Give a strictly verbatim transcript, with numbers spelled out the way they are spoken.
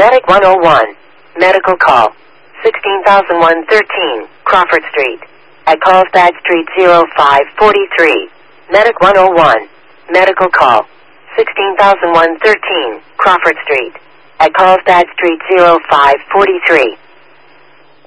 Medic one oh one. Medical call. sixteen thousand one hundred thirteen, Crawford Street. At Carlsbad Street zero five four three. Medic one oh one. Medical call. sixteen thousand one hundred thirteen, Crawford Street. At Carlsbad Street zero five four three.